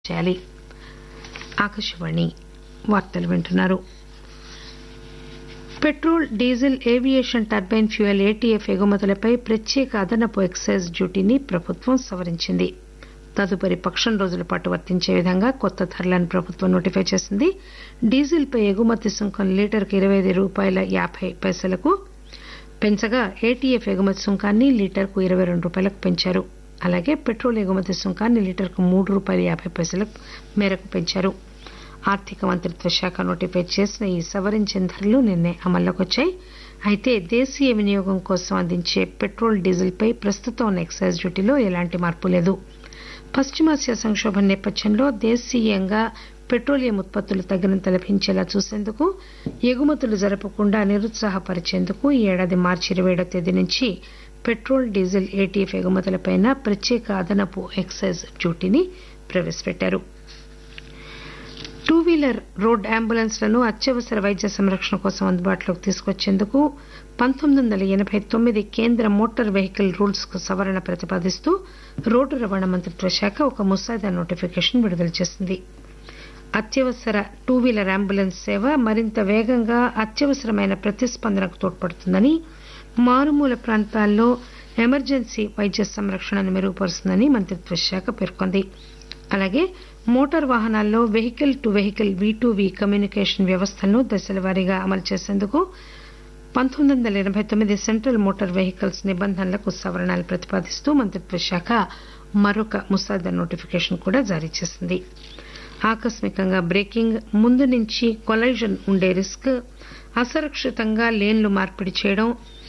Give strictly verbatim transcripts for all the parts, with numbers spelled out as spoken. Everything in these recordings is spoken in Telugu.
చేయాలి. ఆకాశవాణి వార్తలు వింటున్నారు. Petrol, diesel, aviation turbine fuel ATF ఎగుమతులపై ప్రత్యేక అదనపు ఎక్సైజ్ డ్యూటీని ప్రభుత్వం సవరించింది. తదుపరి పక్షం రోజుల పాటు వర్తించే విధంగా కొత్త ధరలను ప్రభుత్వం నోటిఫై చేసింది. డీజిల్పై ఎగుమతి సుంకం లీటరుకు ఇరవై ఐదు రూపాయల యాభై పైసలకు పెంచగా ఏటీఎఫ్ ఎగుమతి సుంకాన్ని లీటరుకు ఇరవై రెండు రూపాయలకు పెంచారు. అలాగే పెట్రోల్ ఎగుమతి సుంకాన్ని లీటరుకు మూడు రూపాయల యాభై పైసల మేరకు పెంచారు. ఆర్థిక మంత్రిత్వ శాఖ నోటిఫై చేసిన ఈ సవరించిన ధరలు నిన్నే అమల్లోకి వచ్చాయి. అయితే దేశీయ వినియోగం కోసం అందించే పెట్రోల్, డీజిల్పై ప్రస్తుతం ఉన్న ఎక్సైజ్ డ్యూటీలో ఎలాంటి మార్పు లేదు. పశ్చిమాసియా సంక్షోభం నేపథ్యంలో దేశీయంగా పెట్రోలియం ఉత్పత్తులు తగినంత లభించేలా చూసేందుకు, ఎగుమతులు జరపకుండా నిరుత్సాహపరిచేందుకు ఈ ఏడాది మార్చి ఇరవై ఏడవ తేదీ నుంచి పెట్రోల్, డీజిల్, ఏటీఎఫ్ ఎగుమతులపై ప్రత్యేక అదనపు ఎక్సైజ్ డ్యూటీని ప్రవేశపెట్టారు. టూ వీలర్, రోడ్ అంబులెన్స్లను అత్యవసర వైద్య సంరక్షణ కోసం అందుబాటులోకి తీసుకొచ్చేందుకు పంతొమ్మిది వందల ఎనబై తొమ్మిది కేంద్ర మోటార్ వెహికల్ రూల్స్ కు సవరణ ప్రతిపాదిస్తూ రోడ్డు రవాణా మంత్రిత్వ శాఖ ఒక ముసాయిదా నోటిఫికేషన్ విడుదల చేసింది. అత్యవసర టూ వీలర్ అంబులెన్స్ సేవ మరింత వేగంగా అత్యవసరమైన ప్రతిస్పందనకు తోడ్పడుతుందని, మారుమూల ప్రాంతాల్లో ఎమర్జెన్సీ వైద్య సంరక్షణను మెరుగుపరుస్తుందని మంత్రిత్వ శాఖ పేర్కొంది. అలాగే మోటార్ వాహనాల్లో vehicle to vehicle we to we communication వ్యవస్థలను దశలవారీగా అమలు చేసేందుకు పంతొమ్మిది వందల ఎనబై తొమ్మిది సెంట్రల్ మోటార్ వెహికల్స్ నిబంధనలకు సవరణలు ప్రతిపాదిస్తూ మంత్రిత్వ శాఖ మరొక ముసాయిదా నోటిఫికేషన్ కూడా జారీ చేసింది. ఆకస్మికంగా బ్రేకింగ్, ముందు నుంచి కొలైజన్ ఉండే రిస్క్, అసురక్షితంగా లేన్లు మార్పిడి చేయడం,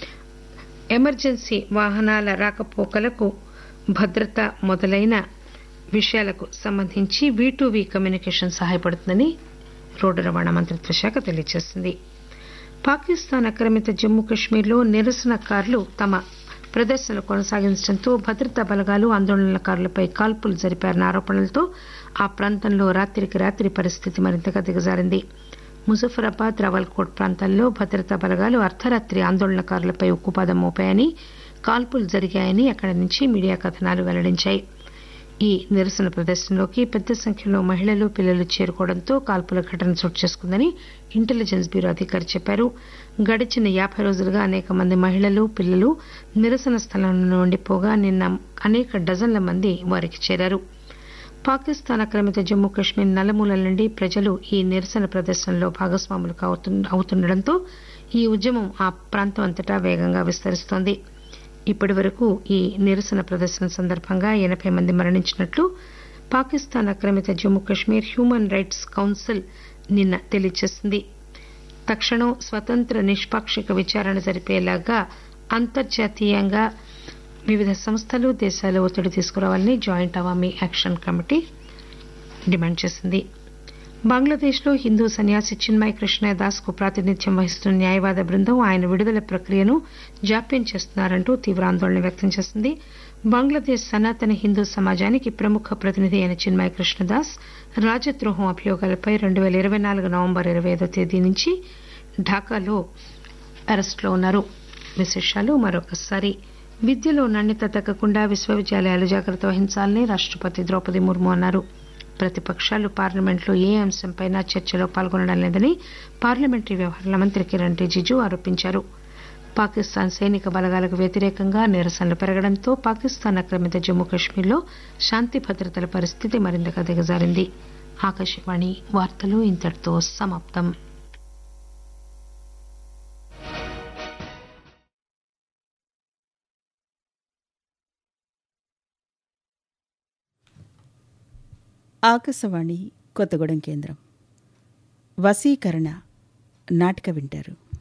ఎమర్జెన్సీ వాహనాల రాకపోకలకు భద్రత మొదలైన విషయాలకు సంబంధించి వీ టు వీ కమ్యూనికేషన్ సహాయపడుతుందని రోడ్డు రవాణా మంత్రిత్వ శాఖ తెలియజేసింది. పాకిస్తాన్ ఆక్రమిత జమ్మూ కశ్మీర్లో నిరసనకారులు తమ ప్రదర్శనలు కొనసాగించడంతో భద్రతా బలగాలు ఆందోళనకారులపై కాల్పులు జరిపారన్న ఆరోపణలతో ఆ ప్రాంతంలో రాత్రికి రాత్రి పరిస్థితి మరింతగా దిగజారింది. ముజఫరాబాద్, రావల్కోట్ ప్రాంతాల్లో భద్రతా బలగాలు అర్ధరాత్రి ఆందోళనకారులపై ఉక్కుపాదం మోపాయని, కాల్పులు జరిగాయని అక్కడి నుంచి మీడియా కథనాలు వెల్లడించాయి. ఈ నిరసన ప్రదర్శనలోకి పెద్ద సంఖ్యలో మహిళలు, పిల్లలు చేరుకోవడంతో కాల్పుల ఘటన చోటు చేసుకుందని ఇంటెలిజెన్స్ బ్యూరో అధికారి చెప్పారు. గడిచిన యాభై రోజులుగా అనేక మంది మహిళలు, పిల్లలు నిరసన స్థలంలో ఉండిపోగా నిన్న అనేక డజన్ల మంది వారికి చేరారు. పాకిస్తాన్ ఆక్రమిత జమ్మూ కశ్మీర్ నలుమూలల నుండి ప్రజలు ఈ నిరసన ప్రదర్శనలో భాగస్వాములు అవుతుండటంతో ఈ ఉద్యమం ఆ ప్రాంతం అంతటా వేగంగా విస్తరిస్తోంది. ఇప్పటి వరకు ఈ నిరసన ప్రదర్శన సందర్భంగా ఎనబై మంది మరణించినట్లు పాకిస్తాన్ ఆక్రమిత Jammu Kashmir human rights council నిన్న తెలియజేసింది. తక్షణం స్వతంత్ర, నిష్పాక్షిక విచారణ జరిపేలాగా అంతర్జాతీయంగా వివిధ సంస్థలు, దేశాలు ఒత్తిడి తీసుకురావాలని joint Awami action committee demand చేసింది. బంగ్లాదేశ్లో హిందూ సన్యాసి చిన్మయ్ కృష్ణ దాస్ కు ప్రాతినిధ్యం వహిస్తున్న న్యాయవాద బృందం ఆయన విడుదల ప్రక్రియను జాప్యం చేస్తున్నారంటూ తీవ్ర ఆందోళన వ్యక్తం చేసింది. బంగ్లాదేశ్ సనాతన హిందూ సమాజానికి ప్రముఖ ప్రతినిధి అయిన చిన్మయ్ కృష్ణదాస్ రాజద్రోహం అభియోగాలపై రెండు పేల ఇరవై నాలుగు నవంబర్ ఇరవై ఐదో తేదీ నుంచి ఢాకాలో అరెస్టులో ఉన్నారు. విశేషాలు మరొకసారి. విద్యలో నాణ్యత తగ్గకుండా విశ్వవిద్యాలయాలు జాగ్రత్త వహించాలని రాష్టపతి ద్రౌపది ముర్ము అన్నారు. ప్రతిపక్షాలు పార్లమెంట్లో ఏ అంశంపైనా చర్చలో పాల్గొనడం లేదని పార్లమెంటరీ వ్యవహారాల మంత్రి కిరణ్ రిజిజు ఆరోపించారు. పాకిస్తాన్ సైనిక బలగాలకు వ్యతిరేకంగా నిరసనలు పెరగడంతో పాకిస్తాన్ ఆక్రమిత జమ్మూ కశ్మీర్లో శాంతి భద్రతల పరిస్థితి మరింతగా దిగజారింది. ఆకాశవాణి వార్తలు ఇంతటితో సమాప్తం. ఆకాశవాణి కొత్తగూడెం కేంద్రం. వశీకరణ నాటిక వింటారు.